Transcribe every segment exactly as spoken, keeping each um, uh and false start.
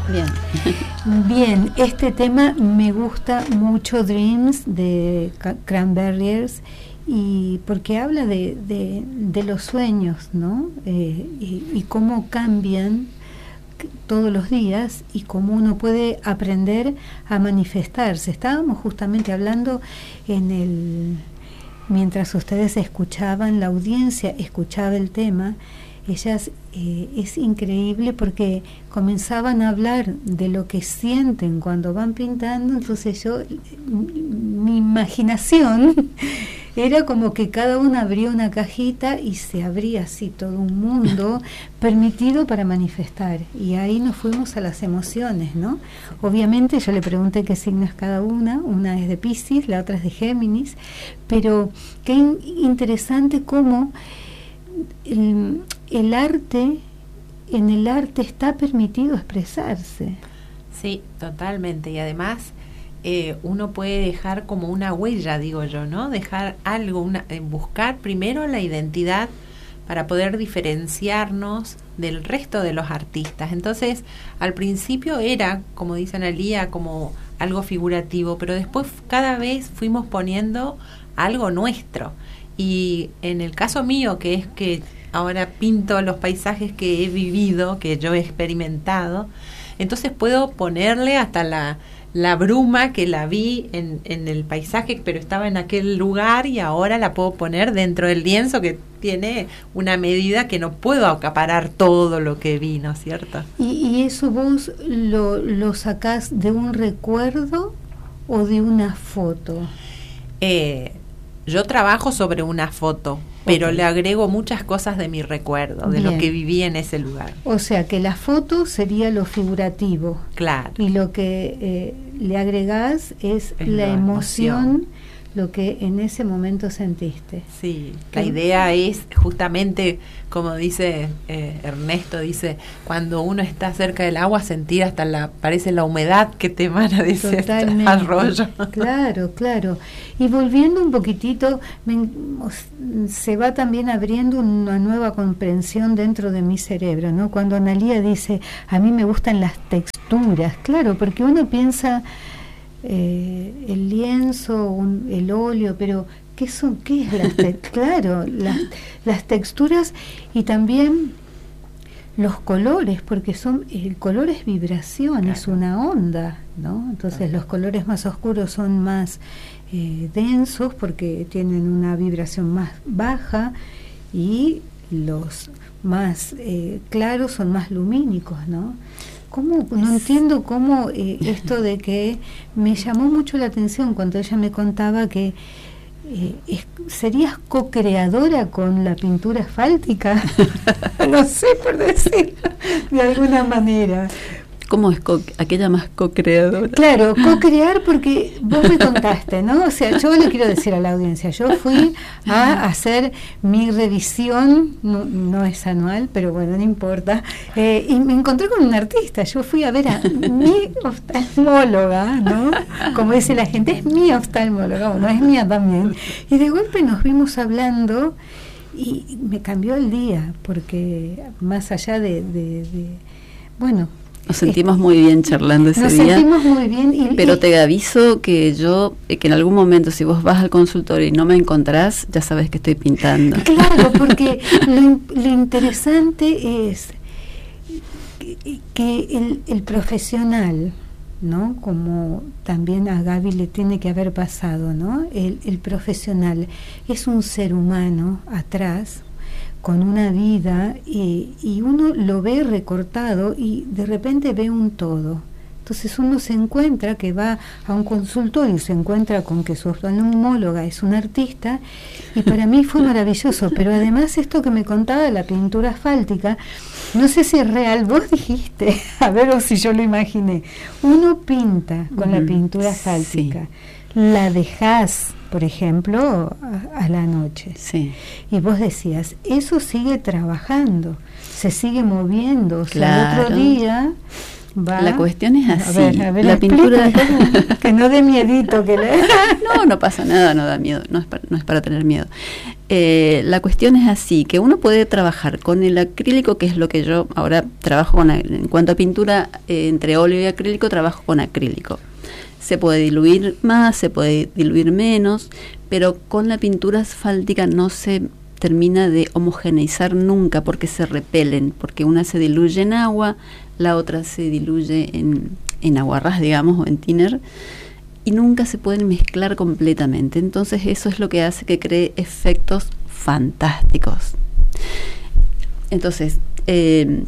Bien. Bien, este tema me gusta mucho, Dreams, de Cranberries, y porque habla de, de, de los sueños, ¿no? Eh, y, y cómo cambian todos los días y cómo uno puede aprender a manifestarse. Estábamos justamente hablando en el... Mientras ustedes escuchaban, la audiencia escuchaba el tema, ellas eh, es increíble porque comenzaban a hablar de lo que sienten cuando van pintando. Entonces yo, mi imaginación era como que cada una abría una cajita y se abría así todo un mundo permitido para manifestar, y ahí nos fuimos a las emociones, ¿no? Obviamente yo le pregunté qué signo es cada una, una es de Piscis, la otra es de Géminis, pero qué in- interesante cómo el, el arte, en el arte está permitido expresarse. Sí, totalmente, y además eh, uno puede dejar como una huella, digo yo, ¿no? Dejar algo, una, eh, buscar primero la identidad para poder diferenciarnos del resto de los artistas. Entonces, al principio era, como dice Analía, como algo figurativo, pero después cada vez fuimos poniendo algo nuestro. Y en el caso mío, que es que ahora pinto los paisajes que he vivido, que yo he experimentado, entonces puedo ponerle hasta la, la bruma que la vi en, en el paisaje, pero estaba en aquel lugar, y ahora la puedo poner dentro del lienzo, que tiene una medida que no puedo acaparar todo lo que vi, ¿no es cierto? ¿Y, y eso vos lo, lo sacás de un recuerdo o de una foto? Eh, yo trabajo sobre una foto, pero okay, le agrego muchas cosas de mi recuerdo, de bien, lo que viví en ese lugar. O sea que la foto sería lo figurativo. Claro. Y lo que eh, le agregás es, es la la emoción, emoción, lo que en ese momento sentiste. Sí, la idea es justamente, como dice eh, Ernesto, dice, cuando uno está cerca del agua, sentir hasta la, parece la humedad que te emana de ese arroyo. Claro, claro. Y volviendo un poquitito, me, se va también abriendo una nueva comprensión dentro de mi cerebro, ¿no? Cuando Analía dice, a mí me gustan las texturas, claro, porque uno piensa eh, el lienzo, un, el óleo, pero ¿qué son? ¿Qué es las te- claro, las, las texturas, y también los colores, porque son, el color es vibración, claro, es una onda, ¿no? Entonces claro, los colores más oscuros son más eh, densos porque tienen una vibración más baja, y los más eh, claros son más lumínicos, ¿no? ¿Cómo? No entiendo cómo eh, esto de que me llamó mucho la atención cuando ella me contaba que eh, es, serías co-creadora con la pintura asfáltica. No sé por decir de alguna manera. ¿Cómo es co- aquella más co-creadora? Claro, co-crear, porque vos me contaste, ¿no? O sea, yo le quiero decir a la audiencia, yo fui a hacer mi revisión, no, no es anual, pero bueno, no importa, eh, y me encontré con un artista. Yo fui a ver a mi oftalmóloga, ¿no? Como dice la gente, es mi oftalmóloga, bueno, es mía también. Y de golpe nos vimos hablando y me cambió el día, porque más allá de, de, de bueno, nos sentimos muy bien charlando ese Nos día. Nos sentimos muy bien. Y, pero y, te aviso que yo, que en algún momento, si vos vas al consultorio y no me encontrás, ya sabes que estoy pintando. Claro, porque lo, lo interesante es que, que el, el profesional, ¿no? Como también a Gaby le tiene que haber pasado, ¿no? El, el profesional es un ser humano atrás, con una vida, y, y uno lo ve recortado y de repente ve un todo. Entonces uno se encuentra que va a un consultorio y se encuentra con que su oftalmóloga es un artista, y para mí fue maravilloso. Pero además esto que me contaba de la pintura asfáltica, no sé si es real, vos dijiste, a ver o si yo lo imaginé, uno pinta con uh-huh. la pintura asfáltica, sí. La dejás, por ejemplo, a, a la noche. Sí. Y vos decías, eso sigue trabajando, se sigue moviendo, o sea, claro. el otro día va... La cuestión es así. A ver, a ver, la pintura... que no dé miedito. Que le... no, no pasa nada, no da miedo, no es para, no es para tener miedo. eh, la cuestión es así, que uno puede trabajar con el acrílico, que es lo que yo ahora trabajo con, en cuanto a pintura, eh, entre óleo y acrílico, trabajo con acrílico. Se puede diluir más, se puede diluir menos, pero con la pintura asfáltica no se termina de homogeneizar nunca porque se repelen, porque una se diluye en agua, la otra se diluye en, en aguarrás, digamos, o en thinner, y nunca se pueden mezclar completamente. Entonces eso es lo que hace que cree efectos fantásticos. Entonces, eh,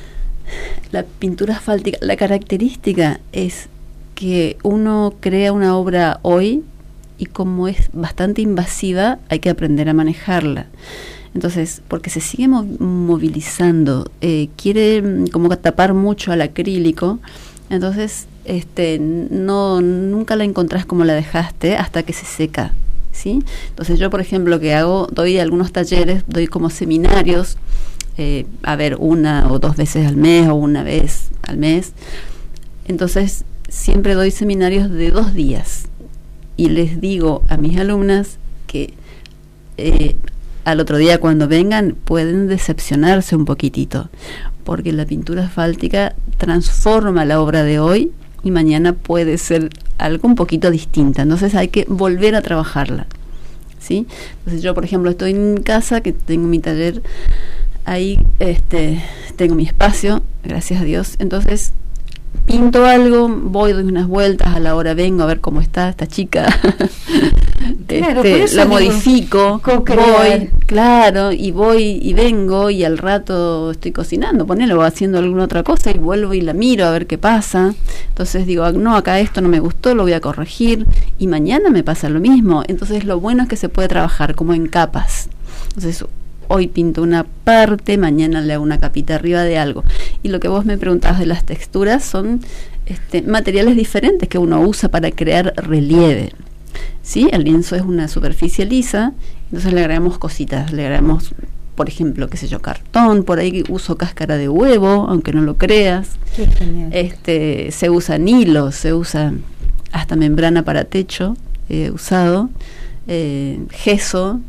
la pintura asfáltica, la característica es que uno crea una obra hoy y como es bastante invasiva hay que aprender a manejarla. Entonces, porque se sigue mov- movilizando, eh, quiere como tapar mucho al acrílico, entonces este no nunca la encontrás como la dejaste hasta que se seca, ¿sí? Entonces yo, por ejemplo, lo que hago, doy algunos talleres, doy como seminarios, eh, a ver, una o dos veces al mes o una vez al mes. Entonces siempre doy seminarios de dos días y les digo a mis alumnas que eh, al otro día cuando vengan pueden decepcionarse un poquitito, porque la pintura asfáltica transforma la obra de hoy y mañana puede ser algo un poquito distinta, entonces hay que volver a trabajarla, ¿sí? Entonces yo, por ejemplo, estoy en casa, que tengo mi taller ahí, este, tengo mi espacio, gracias a Dios, entonces pinto algo, voy, doy unas vueltas, a la hora vengo a ver cómo está esta chica, Claro, este, la modifico, co-crear. voy, claro, y voy y vengo y al rato estoy cocinando, ponele, o haciendo alguna otra cosa y vuelvo y la miro a ver qué pasa. Entonces digo, no, acá esto no me gustó, lo voy a corregir y mañana me pasa lo mismo. Entonces lo bueno es que se puede trabajar como en capas. Entonces hoy pinto una parte, mañana le hago una capita arriba de algo. Y lo que vos me preguntabas de las texturas son este, materiales diferentes que uno usa para crear relieve, ¿sí? El lienzo es una superficie lisa, entonces le agregamos cositas, le agregamos, por ejemplo, qué sé yo, cartón, por ahí uso cáscara de huevo, aunque no lo creas. Qué genial. Este, se usa nilo, se usa hasta membrana para techo, eh, usado, eh, gesso,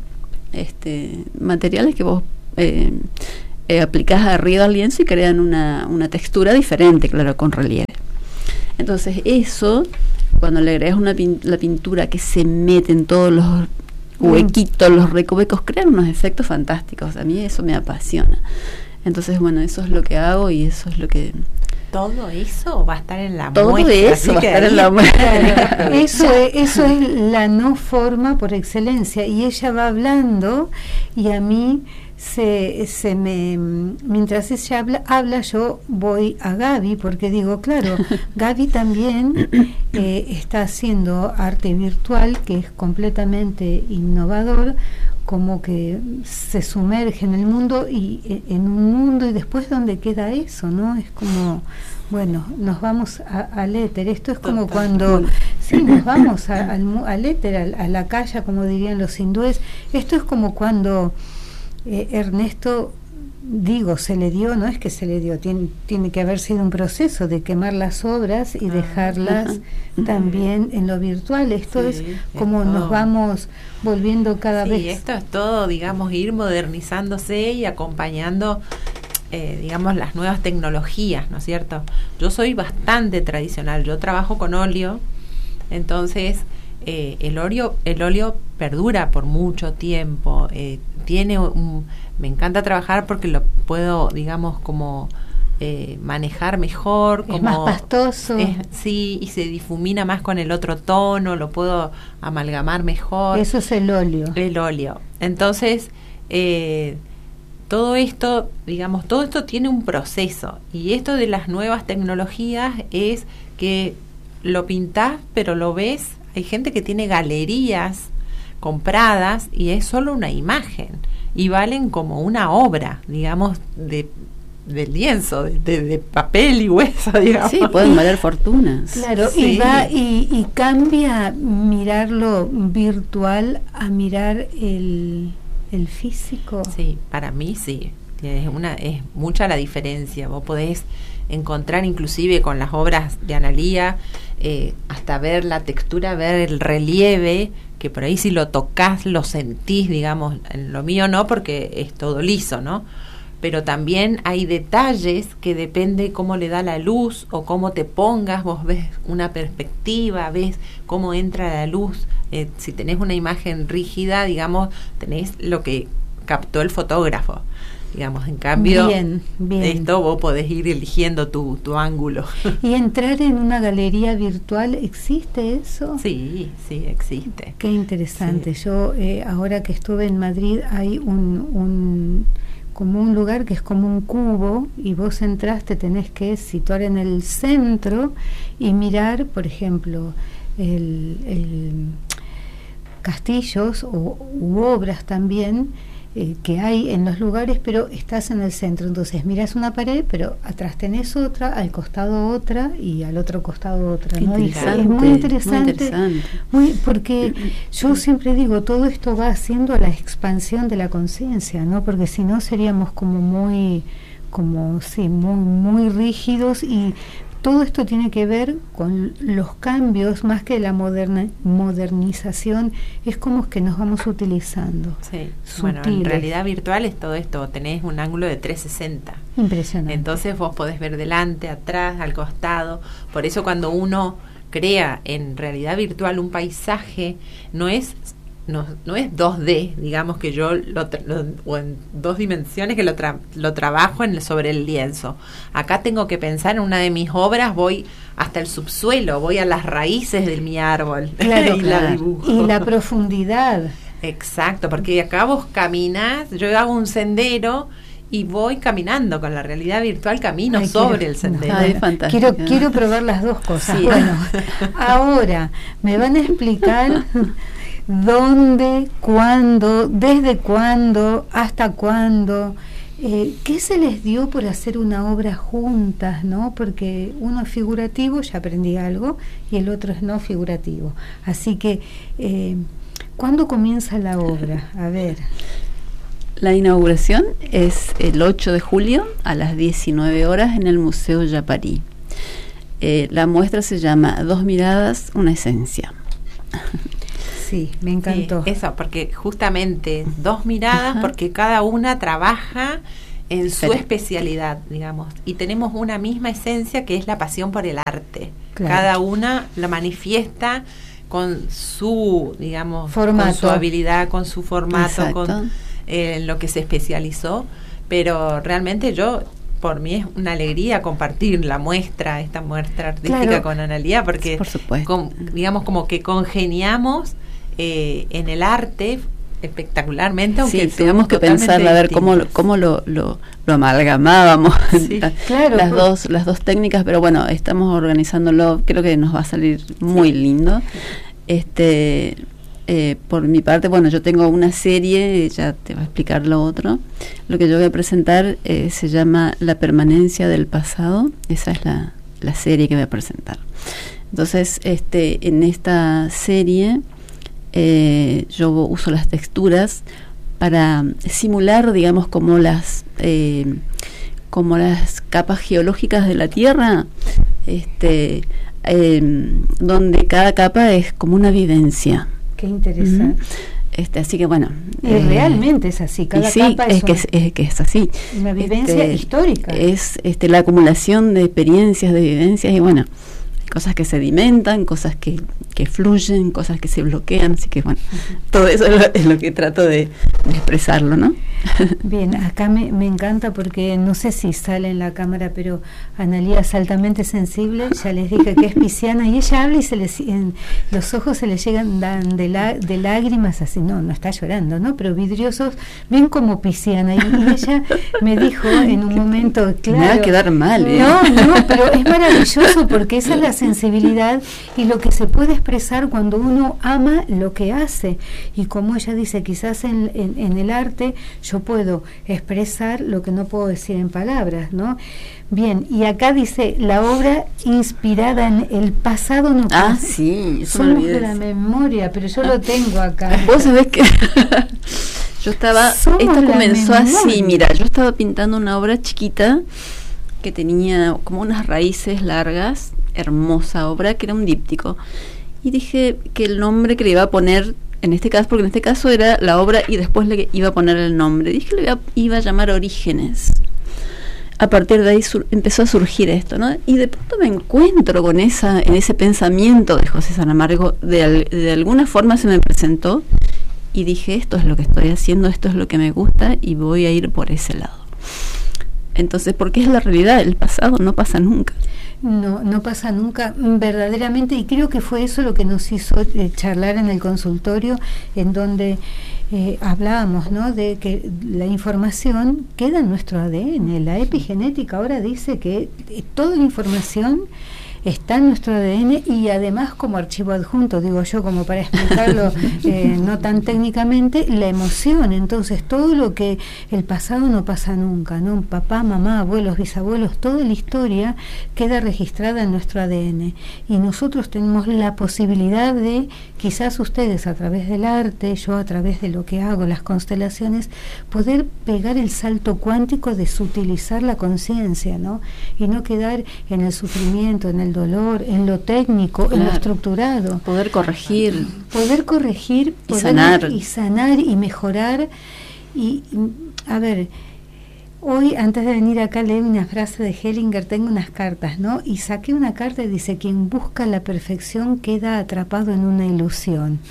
este, materiales que vos eh, eh, aplicás arriba al lienzo y crean una, una textura diferente, claro, con relieve. Entonces eso, cuando le agregas una pin- la pintura que se mete en todos los huequitos, los recovecos, crean unos efectos fantásticos. A mí eso me apasiona. Entonces, bueno, eso es lo que hago y eso es lo que... Todo eso va a estar en la Todo muestra. eso va a estar en la Claro, muestra. eso es, eso es la no forma por excelencia, y ella va hablando y a mí se, se me mientras ella habla, habla yo voy a Gaby, porque digo, claro, Gaby también eh, está haciendo arte virtual, que es completamente innovador, como que se sumerge en el mundo y en un mundo, y después dónde queda eso, ¿no? Es como, bueno, nos vamos a, al éter. Esto es como Total. cuando sí, nos vamos a, al, mu- al éter, al- a la calle, como dirían los hindúes. Esto es como cuando eh, Ernesto, digo, se le dio, no es que se le dio, tiene, tiene que haber sido un proceso de quemar las obras y Ah, dejarlas ajá. también en lo virtual. Esto Sí, es es como nos todo. vamos volviendo cada Sí, vez. esto es todo, digamos, ir modernizándose y acompañando, eh, digamos, las nuevas tecnologías, ¿no es cierto? Yo soy bastante tradicional, yo trabajo con óleo, entonces eh, el óleo, el óleo perdura por mucho tiempo, eh, tiene un, me encanta trabajar porque lo puedo, digamos, como eh, manejar mejor, Es como más pastoso. es- sí, y se difumina más con el otro tono, lo puedo amalgamar mejor. Eso es el óleo. El óleo. Entonces, eh, todo esto, digamos, todo esto tiene un proceso. Y esto de las nuevas tecnologías es que lo pintás, pero lo ves. Hay gente que tiene galerías compradas y es solo una imagen. Y valen como una obra, digamos, de, de lienzo, de, de, de papel y hueso, digamos. Sí, pueden valer fortunas. Claro, Sí. y va y, y cambia mirarlo virtual a mirar el, el físico. Sí, para mí sí. Es, una, es mucha la diferencia. Vos podés encontrar inclusive con las obras de Analía, eh, hasta ver la textura, ver el relieve, que por ahí si lo tocas lo sentís, digamos. En lo mío no, porque es todo liso, ¿no? Pero también hay detalles que depende cómo le da la luz o cómo te pongas. Vos ves una perspectiva, ves cómo entra la luz. Eh, si tenés una imagen rígida, digamos, tenés lo que captó el fotógrafo, digamos. En cambio, bien, bien. esto vos podés ir eligiendo tu, tu ángulo. ¿Y entrar en una galería virtual, existe eso? Sí, sí, existe. Qué interesante. Sí. Yo, eh, ahora que estuve en Madrid, hay un... un como un lugar que es como un cubo, y vos entras, te tenés que situar en el centro y mirar, por ejemplo, el, el castillos o, u obras también eh, que hay en los lugares, pero estás en el centro. Entonces miras una pared, pero atrás tenés otra, al costado otra y al otro costado otra, ¿no? Y es muy interesante, muy interesante. Muy, porque yo siempre digo, todo esto va haciendo la expansión de la conciencia, ¿no? Porque si no seríamos como muy, como sí, muy, muy rígidos, y todo esto tiene que ver con los cambios, más que la moderna, modernización, es como que nos vamos utilizando. Sí, bueno, en realidad virtual es todo esto, tenés un ángulo de trescientos sesenta. Impresionante. Entonces vos podés ver delante, atrás, al costado. Por eso cuando uno crea en realidad virtual un paisaje, no es... No, no es dos D, digamos, que yo lo, lo o en dos dimensiones que lo, tra, lo trabajo en, sobre el lienzo. Acá tengo que pensar en una de mis obras, voy hasta el subsuelo, voy a las raíces de mi árbol. Claro, y claro. la dibujo. Y la profundidad. Exacto, porque acá vos caminás, yo hago un sendero y voy caminando. Con la realidad virtual camino Ay, sobre quiero, el sendero. No, Ay, quiero, quiero probar las dos cosas. Sí. Bueno, ahora me van a explicar dónde, cuándo, desde cuándo, hasta cuándo, eh, qué se les dio por hacer una obra juntas, ¿no? Porque uno es figurativo, ya aprendí algo, y el otro es no figurativo. Así que, eh, ¿cuándo comienza la obra? A ver. La inauguración es el ocho de julio a las diecinueve horas en el Museo Yapari. Eh, la muestra se llama Dos miradas, una esencia. Sí, me encantó. Sí, eso, porque justamente dos miradas, Ajá. porque cada una trabaja en su especialidad, digamos, y tenemos una misma esencia que es la pasión por el arte. Claro. Cada una la manifiesta con su, digamos, formato. Con su habilidad, con su formato, Exacto. con eh, lo que se especializó, pero realmente yo... Por mí es una alegría compartir la muestra, esta muestra artística claro. con Analía, porque Por supuesto. Con, digamos como que congeniamos eh, en el arte espectacularmente, aunque sí, tenemos que pensar a ver cómo, cómo lo, lo, lo amalgamábamos sí, claro, las dos las dos técnicas, pero bueno, estamos organizándolo, creo que nos va a salir muy sí. lindo. Este Eh, por mi parte, bueno, yo tengo una serie, ya te va a explicar lo otro. Lo que yo voy a presentar eh, se llama La permanencia del pasado. Esa es la, la serie que voy a presentar. Entonces, este, en esta serie eh, yo uso las texturas para simular, digamos, como las eh, como las capas geológicas de la Tierra, este, eh, donde cada capa es como una vivencia. Qué interesante. Uh-huh. Este, así que bueno. Eh, realmente es así. Cada sí, capa es, es, que es, es que es así. Una vivencia este, histórica. Es este, la acumulación de experiencias, de vivencias, y bueno, cosas que sedimentan, cosas que, que fluyen, cosas que se bloquean, así que bueno, uh-huh. todo eso es lo, es lo que trato de, de expresarlo, ¿no? Bien, acá me, me encanta porque no sé si sale en la cámara, pero Analía es altamente sensible, ya les dije que es pisciana, y ella habla y se le, en, los ojos se le llegan dan de, la, de lágrimas, así, no, no está llorando, ¿no? Pero vidriosos, ven como pisciana, y, y ella me dijo en un momento, claro. Me va a quedar mal, ¿eh? No, no, pero es maravilloso porque esa es la sensibilidad y lo que se puede expresar cuando uno ama lo que hace, y como ella dice, quizás en, en, en el arte yo puedo expresar lo que no puedo decir en palabras, ¿no? Bien, y acá dice la obra inspirada en el pasado no Ah, pasa. sí, eso Somos me de la memoria, pero yo lo tengo acá. Vos sabés que Yo estaba, Somos esto la comenzó memoria. así, mira, yo estaba pintando una obra chiquita que tenía como unas raíces largas, hermosa obra, que era un díptico. Y dije que el nombre que le iba a poner, en este caso, porque en este caso era la obra y después le iba a poner el nombre, dije que le iba a, iba a llamar Orígenes. A partir de ahí sur, empezó a surgir esto, ¿no? Y de pronto me encuentro con esa, en ese pensamiento de José Saramago, de, al, de alguna forma se me presentó y dije, esto es lo que estoy haciendo, esto es lo que me gusta y voy a ir por ese lado. Entonces, porque es la realidad, el pasado no pasa nunca. No, no pasa nunca, verdaderamente, y creo que fue eso lo que nos hizo eh, charlar en el consultorio, en donde eh, hablábamos, ¿no?, de que la información queda en nuestro A D N. La epigenética ahora dice que eh, toda la información está en nuestro A D N y además como archivo adjunto, digo yo, como para explicarlo eh, no tan técnicamente, la emoción. Entonces todo lo que el pasado no pasa nunca, ¿no? Papá, mamá, abuelos, bisabuelos, toda la historia queda registrada en nuestro A D N y nosotros tenemos la posibilidad de, quizás ustedes a través del arte, yo a través de lo que hago, las constelaciones, poder pegar el salto cuántico de sutilizar la conciencia, ¿no? Y no quedar en el sufrimiento, en el dolor, en lo técnico, claro, en lo estructurado. Poder corregir. Poder corregir, y poder sanar. Y sanar y mejorar. Y, a ver, hoy antes de venir acá leí una frase de Hellinger, tengo unas cartas, ¿no? Y saqué una carta y dice, quien busca la perfección queda atrapado en una ilusión.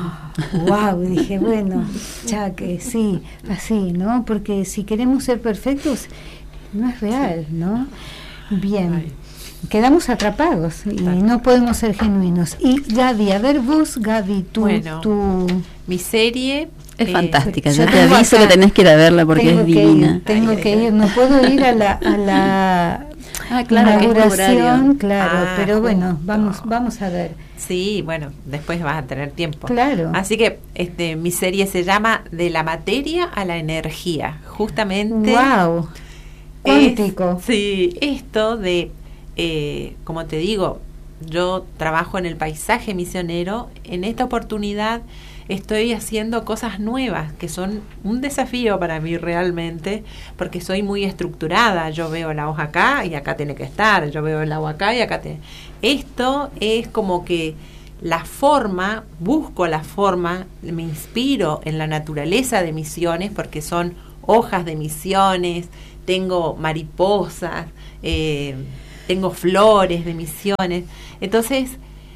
Wow, dije, bueno, ya que sí, así, ¿no? Porque si queremos ser perfectos, no es real, ¿no? Bien. Ay. Quedamos atrapados y Tal. no podemos ser genuinos. Y Gaby, a ver vos, Gaby, tu, bueno, tu mi serie es eh, fantástica. Yo, yo te aviso acá, que tenés que ir a verla porque es divina. Ir, tengo ay, que ay, ir, no puedo ir a la, a la ah, claro, inauguración, claro, ah, pero bueno, justo. vamos, vamos a ver. Sí, bueno, después vas a tener tiempo. Claro. Así que este, mi serie se llama De la materia a la energía, justamente. Wow. Cuántico. Es, sí, esto de Eh, como te digo, yo trabajo en el paisaje misionero. En esta oportunidad estoy haciendo cosas nuevas que son un desafío para mí realmente, porque soy muy estructurada. Yo veo la hoja acá y acá tiene que estar, yo veo el agua acá y acá tiene. Esto es como que la forma, busco la forma, me inspiro en la naturaleza de Misiones, porque son hojas de Misiones, tengo mariposas, eh, tengo flores de Misiones, entonces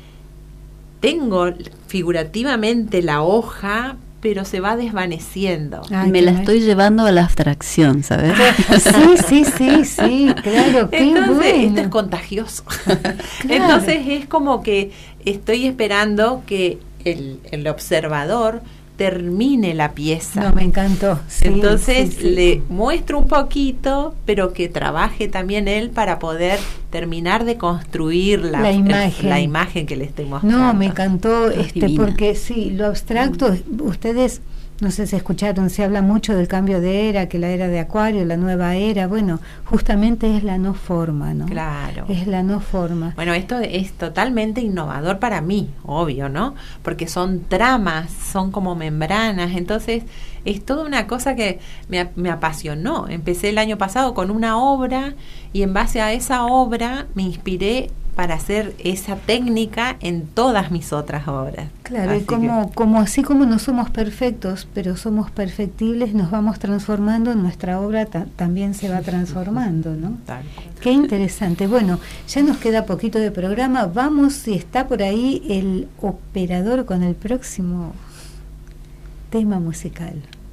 tengo figurativamente la hoja, pero se va desvaneciendo. Ay, me la me... estoy llevando a la abstracción, ¿sabes? Sí, sí, sí, sí, claro, qué Entonces, bueno. Esto es contagioso. Claro. Entonces es como que estoy esperando que el, el observador termine la pieza. No, me encantó. Sí, Entonces sí, sí. le muestro un poquito, pero que trabaje también él para poder terminar de construir la, la imagen, el, la imagen que le estoy mostrando. No, me encantó, es este, divina. porque sí, lo abstracto, mm. ustedes, no sé si escucharon, se habla mucho del cambio de era, que la era de Acuario, la nueva era, bueno, justamente es la no forma, ¿no? Claro. Es la no forma. Bueno, esto es totalmente innovador para mí, obvio, ¿no? Porque son tramas, son como membranas, entonces es toda una cosa que me, me apasionó. Empecé el año pasado con una obra y en base a esa obra me inspiré para hacer esa técnica en todas mis otras obras. Claro, así y como, que... como así como no somos perfectos, pero somos perfectibles, nos vamos transformando, nuestra obra ta- también se va transformando, ¿no? Tal. Qué interesante. Bueno, ya nos queda poquito de programa. Vamos, si está por ahí el operador con el próximo tema musical.